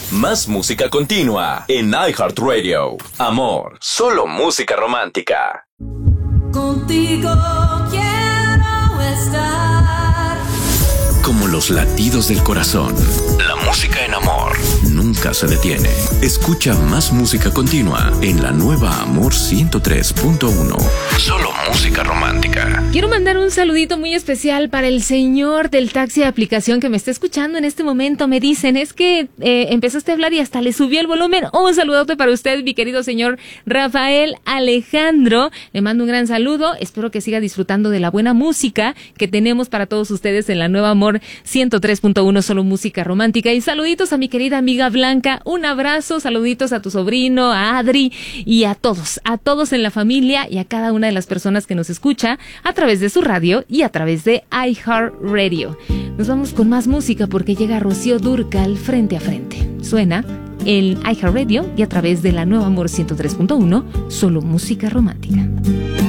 Más música continua en iHeartRadio. Amor, solo música romántica. Contigo quiero estar. Como los latidos del corazón, la música en amor nunca se detiene. Escucha más música continua en la nueva Amor 103.1. Solo música romántica. Quiero mandar un saludito muy especial para el señor del taxi de aplicación que me está escuchando en este momento. Me dicen, es que empezaste a hablar y hasta le subí el volumen. Un saludote para usted, mi querido señor Rafael Alejandro. Le mando un gran saludo. Espero que siga disfrutando de la buena música que tenemos para todos ustedes en la nueva Amor 103.1, solo música romántica. Y saluditos a mi querida amiga Blanca. Un abrazo, saluditos a tu sobrino, a Adri y a todos en la familia y a cada una de las personas que nos escucha a través de su radio y a través de iHeartRadio. Nos vamos con más música porque llega Rocío Dúrcal Frente a Frente. Suena en iHeartRadio y a través de la nueva Amor 103.1, solo música romántica.